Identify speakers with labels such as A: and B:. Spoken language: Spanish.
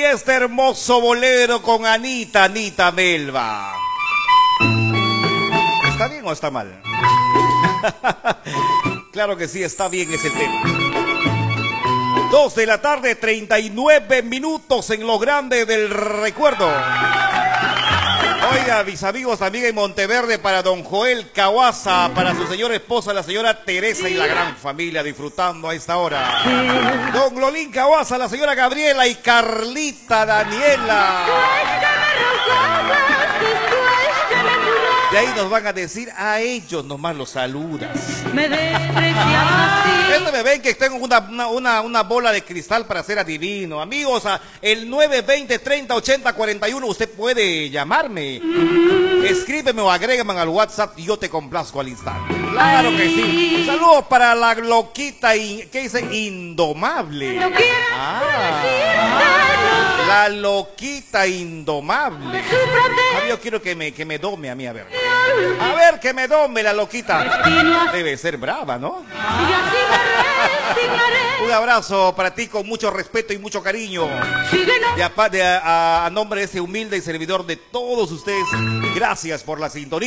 A: este hermoso bolero con Anita Melva. ¿Está bien o está mal? Claro que sí, está bien ese tema. 2 de la tarde, 39 minutos en lo grande del recuerdo. Oiga, mis amigos también en Monteverde, para don Joel Caguaza, para su señora esposa, la señora Teresa y la gran familia disfrutando a esta hora. Don Lolín Caguaza, la señora Gabriela y Carlita Daniela. De ahí nos van a decir, a ellos nomás los saludas.
B: Me desprecias así.
A: Esto me ven que tengo una bola de cristal para ser adivino. Amigos, el 920-30-80-41, usted puede llamarme. Escríbeme o agrégame al WhatsApp y yo te complazco al instante. Claro que sí. Saludos para la loquita, ¿qué dice? Indomable. La loquita indomable. Yo quiero que me dome a mí, a ver. A ver, que me dome la loquita. Debe ser brava, ¿no? Un abrazo para ti con mucho respeto y mucho cariño. A nombre de ese humilde y servidor de todos ustedes, gracias por la sintonía.